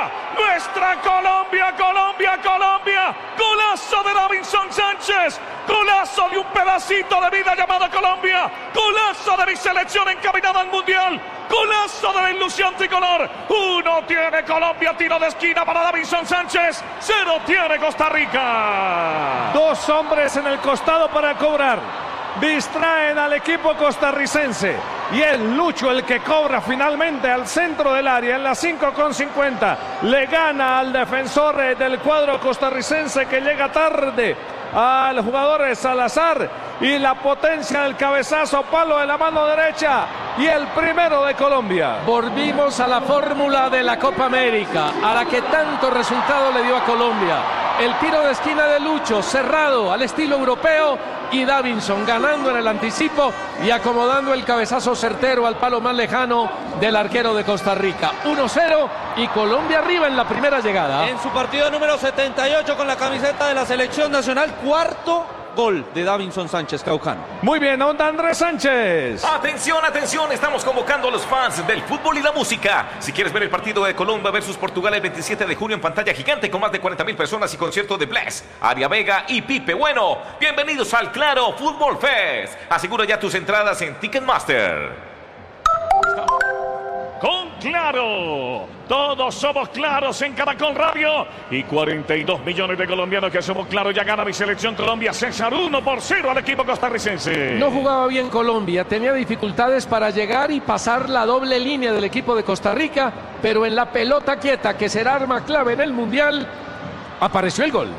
Nuestra Colombia, Colombia, Colombia. Golazo de Davinson Sánchez. Golazo de un pedacito de vida llamado Colombia. Golazo de mi selección encaminada al Mundial. Golazo de la ilusión tricolor. 1 tiene Colombia, tiro de esquina para Davinson Sánchez. 0 tiene Costa Rica. 2 hombres en el costado para cobrar. Distraen al equipo costarricense. Y es Lucho el que cobra finalmente al centro del área en la 5:50. Le gana al defensor del cuadro costarricense que llega tarde al jugador Salazar. Y la potencia del cabezazo, palo de la mano derecha. Y el primero de Colombia. Volvimos a la fórmula de la Copa América, a la que tanto resultado le dio a Colombia. El tiro de esquina de Lucho, cerrado al estilo europeo, y Davinson ganando en el anticipo y acomodando el cabezazo certero al palo más lejano del arquero de Costa Rica. 1-0 y Colombia arriba en la primera llegada. En su partido número 78 con la camiseta de la selección nacional, cuarto gol de Davinson Sánchez, Caucano. Muy bien, onda Andrés Sánchez. Atención, atención, estamos convocando a los fans del fútbol y la música. Si quieres ver el partido de Colombia versus Portugal el 27 de junio en pantalla gigante con más de 40,000 personas y concierto de Bless, Aria Vega y Pipe Bueno, bienvenidos al Claro Fútbol Fest. Asegura ya tus entradas en Ticketmaster. Con Claro, todos somos claros en Caracol Radio y 42 millones de colombianos que somos claros. Ya gana mi selección Colombia, César, 1-0 al equipo costarricense. No jugaba bien Colombia, tenía dificultades para llegar y pasar la doble línea del equipo de Costa Rica, pero en la pelota quieta, que será arma clave en el Mundial, apareció el gol.